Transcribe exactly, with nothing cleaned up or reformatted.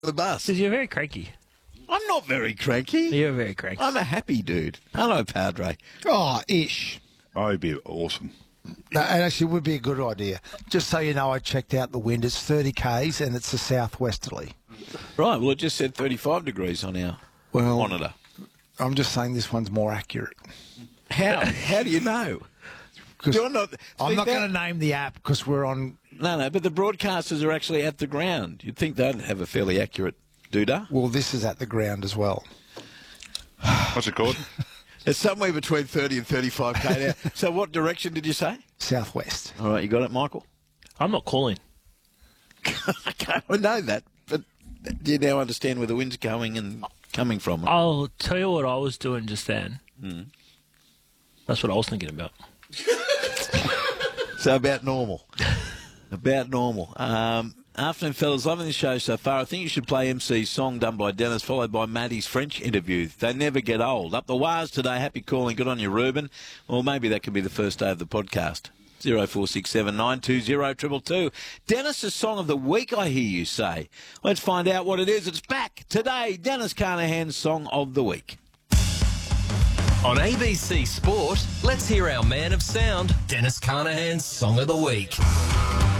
the bus. Because you're very cranky. I'm not very cranky. You're very cranky. I'm a happy dude. Hello, Padre. Oh, ish. Oh, it'd be awesome. No, and actually, it would be a good idea. Just so you know, I checked out the wind. It's thirty k's and it's a southwesterly. Right, well, it just said thirty-five degrees on our Well, monitor. I'm just saying this one's more accurate. How? How do you know? 'Cause You're not. I'm see, not that- going to name the app because we're on. No, no, but the broadcasters are actually at the ground. You'd think they'd have a fairly accurate doodah. Well, this is at the ground as well. What's it called? It's somewhere between thirty and thirty-five k now. So what direction did you say? Southwest. All right, you got it, Michael? I'm not calling. Okay, I know that, but do you now understand where the wind's going and coming from? I'll tell you what I was doing just then. Mm. That's what I was thinking about. So about normal. About normal. Um, afternoon, fellas. Loving the show so far. I think you should play M C's song done by Dennis, followed by Maddie's French interview. They never get old. Up the wires today. Happy calling. Good on you, Ruben. Or maybe that could be the first day of the podcast. zero four six seven nine two zero two two two. Dennis's song of the week, I hear you say. Let's find out what it is. It's back today. Dennis Carnahan's song of the week. On A B C Sport, let's hear our man of sound, Dennis Carnahan's Song of the Week.